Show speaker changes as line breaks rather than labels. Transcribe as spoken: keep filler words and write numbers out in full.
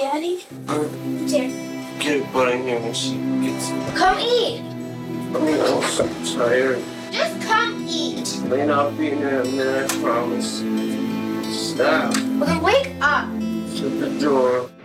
Daddy?
Mm.
Here.
Get a butt in here when she gets it.
Come eat.
I mean, I'm so tired.
Just come eat.
May not be in there a minute, I promise. Stop.
Well, then wake up.
Shut the door.